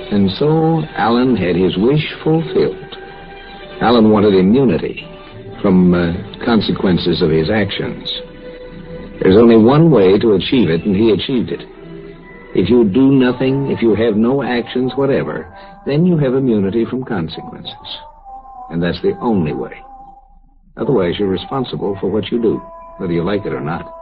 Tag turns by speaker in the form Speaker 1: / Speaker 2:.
Speaker 1: And so Alan had his wish fulfilled. Alan wanted immunity from consequences of his actions. There's only one way to achieve it, and he achieved it. If you do nothing, if you have no actions whatever, then you have immunity from consequences. And that's the only way. Otherwise, you're responsible for what you do, whether you like it or not.